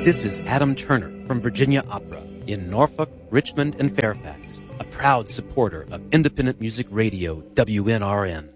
This is Adam Turner from Virginia Opera in Norfolk, Richmond, and Fairfax, a proud supporter of independent music radio WNRN.